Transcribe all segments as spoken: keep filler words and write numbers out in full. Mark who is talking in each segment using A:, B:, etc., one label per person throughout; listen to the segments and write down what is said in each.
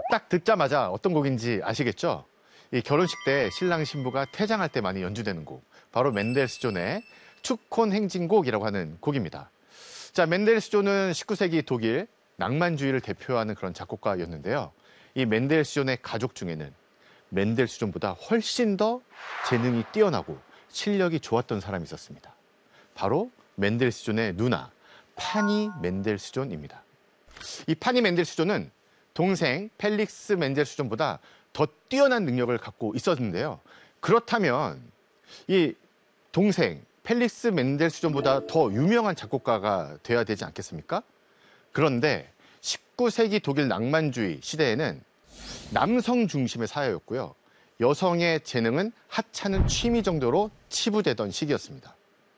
A: 딱 듣자마자 어떤 곡인지 아시겠죠? 이 결혼식 때 신랑 신부가 퇴장할 때 많이 연주되는 곡, 바로 멘델스존의 축혼 행진곡이라고 하는 곡입니다. 자, 멘델스존은 십구 세기 독일 낭만주의를 대표하는 그런 작곡가였는데요. 이 멘델스존의 가족 중에는 멘델스존보다 훨씬 더 재능이 뛰어나고 실력이 좋았던 사람이 있었습니다. 바로 멘델스존의 누나 파니 멘델스존입니다. 이 파니 멘델스존은 동생 펠릭스 멘델스존보다 더 뛰어난 능력을 갖고 있었는데요. 그렇다면 이 동생 펠릭스 멘델스존보다 더 유명한 작곡가가 돼야 되지 않겠습니까? 그런데 십구 세기 독일 낭만주의 시대에는 남성 중심의 사회였고요. 여성의 재능은 하찮은 취미 정도로 치부되던 시기였습니다.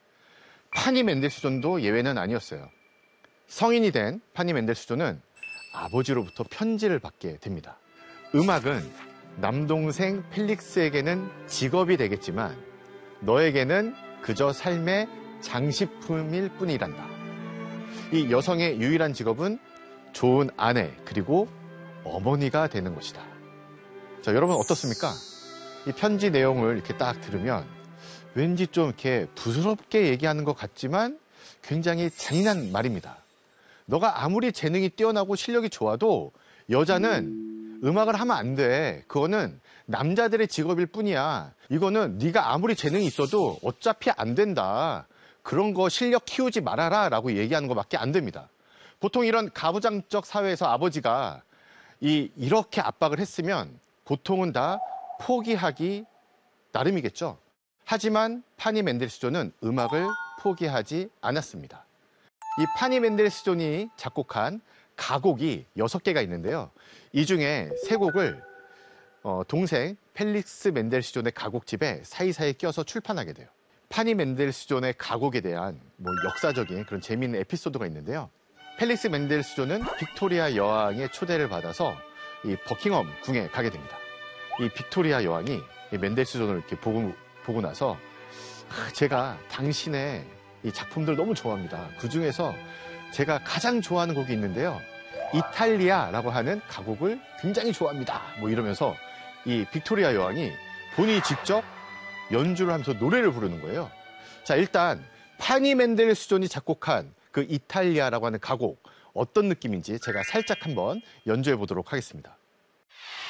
A: 파니 멘델스존도 예외는 아니었어요. 성인이 된 파니 멘델스존은 아버지로부터 편지를 받게 됩니다. 음악은 남동생 펠릭스에게는 직업이 되겠지만 너에게는 그저 삶의 장식품일 뿐이란다. 이 여성의 유일한 직업은 좋은 아내 그리고 어머니가 되는 것이다. 자, 여러분 어떻습니까? 이 편지 내용을 이렇게 딱 들으면 왠지 좀 이렇게 부스럽게 얘기하는 것 같지만 굉장히 잔인한 말입니다. 너가 아무리 재능이 뛰어나고 실력이 좋아도 여자는 음악을 하면 안 돼. 그거는 남자들의 직업일 뿐이야. 이거는 네가 아무리 재능이 있어도 어차피 안 된다. 그런 거 실력 키우지 말아라 라고 얘기하는 것밖에 안 됩니다. 보통 이런 가부장적 사회에서 아버지가 이, 이렇게 압박을 했으면 보통은 다 포기하기 나름이겠죠. 하지만 파니 멘델스존은 음악을 포기하지 않았습니다. 이 파니 멘델스존이 작곡한 가곡이 여섯 개가 있는데요. 이 중에 세 곡을 어, 동생 펠릭스 멘델스존의 가곡집에 사이사이 껴서 출판하게 돼요. 파니 멘델스존의 가곡에 대한 뭐 역사적인 그런 재미있는 에피소드가 있는데요. 펠릭스 멘델스존은 빅토리아 여왕의 초대를 받아서 이 버킹엄 궁에 가게 됩니다. 이 빅토리아 여왕이 이 멘델스존을 이렇게 보고, 보고 나서 제가 당신의 이 작품들 너무 좋아합니다. 그 중에서 제가 가장 좋아하는 곡이 있는데요. 이탈리아라고 하는 가곡을 굉장히 좋아합니다. 뭐 이러면서 이 빅토리아 여왕이 본인이 직접 연주를 하면서 노래를 부르는 거예요. 자, 일단 파니 멘델스존이 작곡한 그 이탈리아라고 하는 가곡 어떤 느낌인지 제가 살짝 한번 연주해 보도록 하겠습니다.